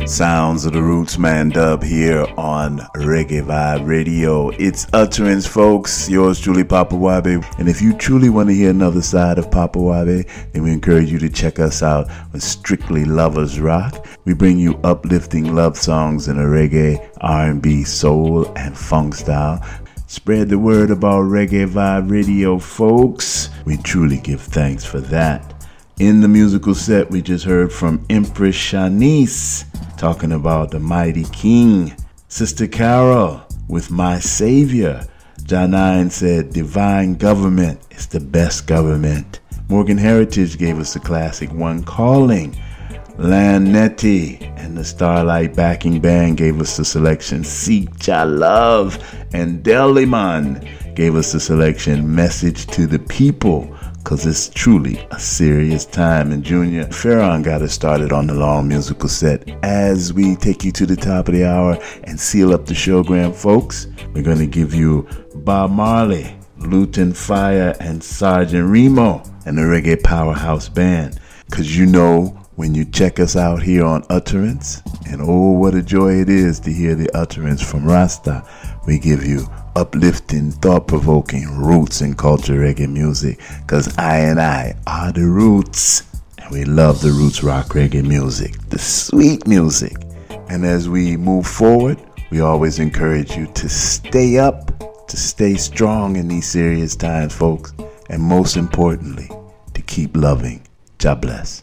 Sounds of the Roots Man Dub here on Reggae Vibe Radio. It's Utterance, folks. Yours truly, Papa Wabe. And if you truly want to hear another side of Papa Wabe, then we encourage you to check us out on Strictly Lovers Rock. We bring you uplifting love songs in a reggae, R&B, soul, and funk style. Spread the word about Reggae Vibe Radio, folks. We truly give thanks for that. In the musical set, we just heard from Empress Shanice talking about the Mighty King. Sister Carol with My Savior. Janine said Divine Government is the best government. Morgan Heritage gave us the classic One Calling. Lan Nettie and the Starlight Backing Band gave us the selection Seek Jah Love. And Deliman gave us the selection Message to the People, because it's truly a serious time. And Junior Farron got us started on the long musical set. As we take you to the top of the hour and seal up the showgram, folks, we're going to give you Bob Marley, Luton Fire, and Sergeant Remo and the Reggae Powerhouse Band. Because you know, when you check us out here on Utterance, and oh, what a joy it is to hear the utterance from Rasta, we give you uplifting, thought-provoking roots and culture reggae music, because I are the roots, and we love the roots rock reggae music, the sweet music. And as we move forward, we always encourage you to stay up, to stay strong in these serious times, folks, and most importantly, to keep loving. God bless.